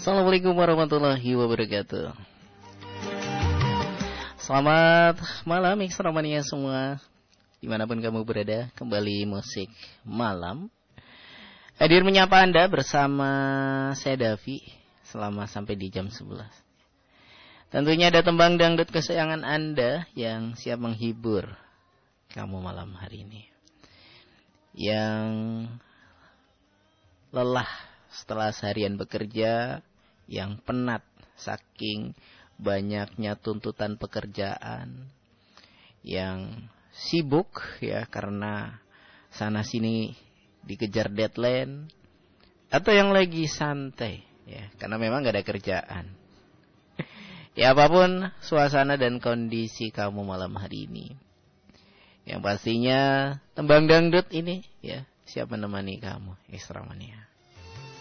Assalamualaikum warahmatullahi wabarakatuh. Selamat malam Extramania semua, dimanapun kamu berada. Kembali musik malam hadir menyapa Anda bersama saya Davi selama sampai di jam 11. Tentunya ada tembang dangdut kesayangan Anda yang siap menghibur kamu malam hari ini, yang lelah setelah seharian bekerja, yang penat saking banyaknya tuntutan pekerjaan, yang sibuk ya karena sana sini dikejar deadline, atau yang lagi santai ya karena memang gak ada kerjaan. Ya apapun suasana dan kondisi kamu malam hari ini, yang pastinya tembang dangdut ini ya siap menemani kamu Extramania.